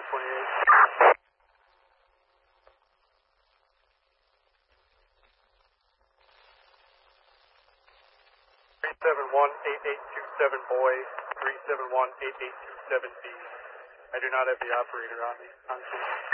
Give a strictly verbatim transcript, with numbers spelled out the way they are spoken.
twenty-eight. three seven one eight eight two seven boy, three seven one eight eight two seven B. I do not have the operator on me. On scene.